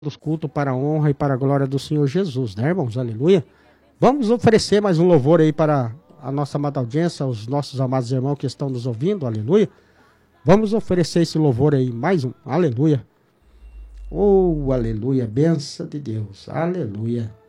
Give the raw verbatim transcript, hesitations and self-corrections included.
dos cultos para a honra e para a glória do Senhor Jesus, né, irmãos? Aleluia. Vamos oferecer mais um louvor aí para a nossa amada audiência, os nossos amados irmãos que estão nos ouvindo, aleluia. Vamos oferecer esse louvor aí, mais um, aleluia. Oh, aleluia, benção de Deus, aleluia.